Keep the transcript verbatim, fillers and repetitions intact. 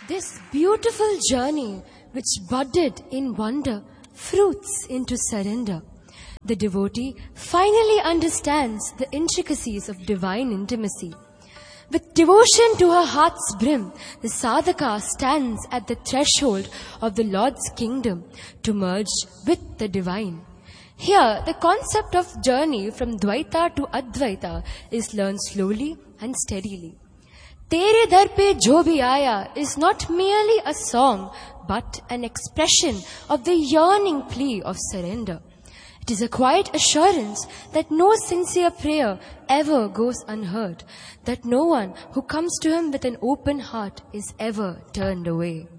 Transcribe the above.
This beautiful journey, which budded in wonder, fruits into surrender. The devotee finally understands the intricacies of divine intimacy. With devotion to her heart's brim, the sadhaka stands at the threshold of the Lord's kingdom to merge with the divine. Here, the concept of journey from Dvaita to Advaita is learned slowly and steadily. Tere Dar Pe Jo Bhi Aaya is not merely a song, but an expression of the yearning plea of surrender. It is a quiet assurance that no sincere prayer ever goes unheard, that no one who comes to him with an open heart is ever turned away.